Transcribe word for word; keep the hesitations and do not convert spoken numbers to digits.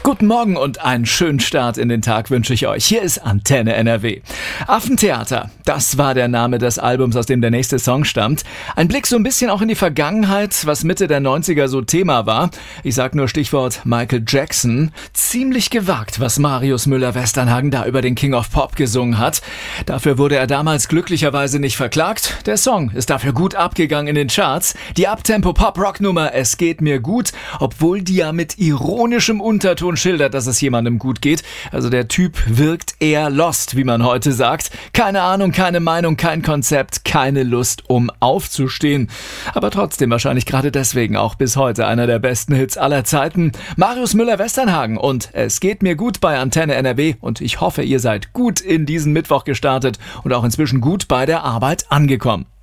Guten Morgen und einen schönen Start in den Tag wünsche ich euch. Hier ist Antenne N R W. Affentheater, das war der Name des Albums, aus dem der nächste Song stammt. Ein Blick so ein bisschen auch in die Vergangenheit, was Mitte der neunziger so Thema war. Ich sag nur Stichwort Michael Jackson. Ziemlich gewagt, was Marius Müller-Westernhagen da über den King of Pop gesungen hat. Dafür wurde er damals glücklicherweise nicht verklagt. Der Song ist dafür gut abgegangen in den Charts. Die Uptempo-Pop-Rock-Nummer Es geht mir gut, obwohl die ja mit ironischem Unterton schildert, dass es jemandem gut geht. Also der Typ wirkt eher lost, wie man heute sagt. Keine Ahnung, keine Meinung, kein Konzept, keine Lust, um aufzustehen. Aber trotzdem wahrscheinlich gerade deswegen auch bis heute einer der besten Hits aller Zeiten. Marius Müller-Westernhagen und Es geht mir gut bei Antenne N R W und ich hoffe, ihr seid gut in diesen Mittwoch gestartet und auch inzwischen gut bei der Arbeit angekommen.